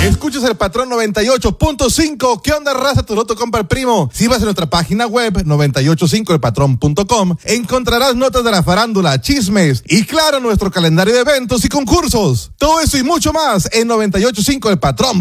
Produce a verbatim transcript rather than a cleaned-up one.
Escuchas el Patrón noventa y ocho punto cinco. ¿Qué onda, raza? Tu loto compra el primo. Si vas a nuestra página web noventa y ocho cinco el patrón punto com, encontrarás notas de la farándula, chismes y, claro, nuestro calendario de eventos y concursos. Todo eso y mucho más en noventa y ocho cinco el patrón.